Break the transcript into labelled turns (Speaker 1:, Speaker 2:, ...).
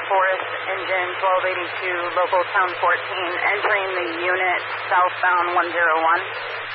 Speaker 1: Forest engine 1282, local town 14, entering the unit southbound 101.